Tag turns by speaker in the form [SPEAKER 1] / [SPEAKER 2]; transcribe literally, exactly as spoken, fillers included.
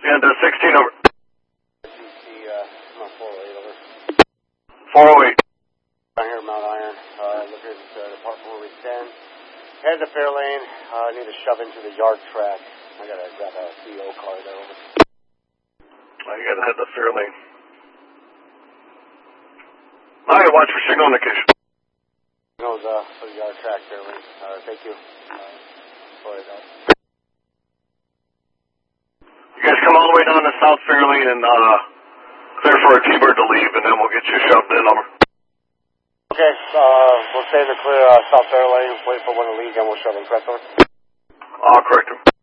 [SPEAKER 1] And uh, sixteen over.
[SPEAKER 2] C C, uh, Mount four oh eight over.
[SPEAKER 1] four oh eight.
[SPEAKER 2] I'm here at Mount Iron. Uh, looking at uh, the part where we stand. Head to Fairlane. Uh, I need to shove into the yard track. I gotta grab a C O car there over.
[SPEAKER 1] Oh, you gotta head to Fairlane. All right, watch for signal indication.
[SPEAKER 2] Signals uh, for the yard track, Fairlane. Uh, thank you. Uh, sorry about that.
[SPEAKER 1] You guys come all the way down to South Fairlane and uh, clear for a T-Bird to leave, and then we'll get you shoved in over.
[SPEAKER 2] Okay, uh, we'll stay in the clear uh, South Fairlane, wait for one to leave, then we'll shove him, correct over?
[SPEAKER 1] I'll correct him.